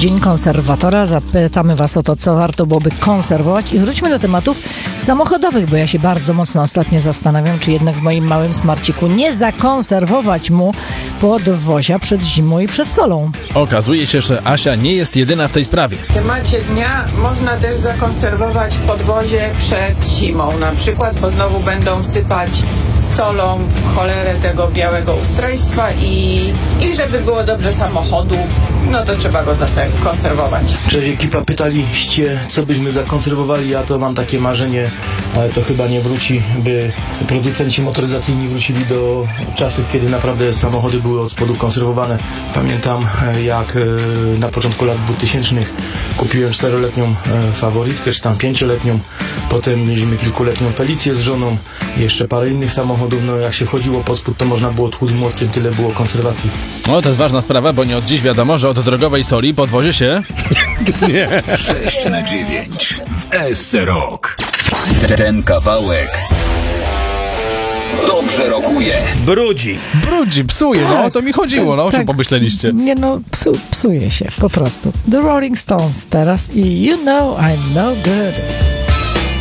Dzień konserwatora. Zapytamy Was o to, co warto byłoby konserwować i wróćmy do tematów samochodowych, bo ja się bardzo mocno ostatnio zastanawiam, czy jednak w moim małym smarciku nie zakonserwować mu podwozia przed zimą i przed solą. Okazuje się, że Asia nie jest jedyna w tej sprawie. W temacie dnia można też zakonserwować podwozie przed zimą, na przykład, bo znowu będą sypać solą w cholerę tego białego ustrojstwa i żeby było dobrze samochodu, no to trzeba go zakonserwować. Cześć ekipa, pytaliście, co byśmy zakonserwowali. Ja to mam takie marzenie, ale to chyba nie wróci, by producenci motoryzacyjni wrócili do czasów, kiedy naprawdę samochody były od spodu konserwowane. Pamiętam, jak na początku lat 2000 kupiłem 4-letnią faworytkę, czy tam 5-letnią. Potem mieliśmy kilkuletnią Pelicję z żoną, jeszcze parę innych samochodów. No jak się wchodziło pod spód, to można było tłuc młotkiem, tyle było konserwacji. No to jest ważna sprawa, bo nie od dziś wiadomo, że od drogowej soli podwozie się... nie. 6 na 9 w SC Rock. Ten kawałek dobrze rokuje. Brudzi, psuje, no o to mi chodziło, no o czym pomyśleliście? Nie no, psuje się po prostu. The Rolling Stones teraz i You Know I'm No Good.